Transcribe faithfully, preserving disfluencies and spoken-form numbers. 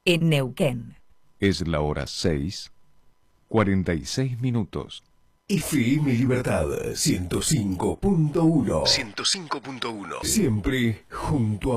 en Neuquén. Es la hora seis, cuarenta y seis minutos. F M Libertad ciento cinco punto uno. ciento cinco punto uno. Siempre junto a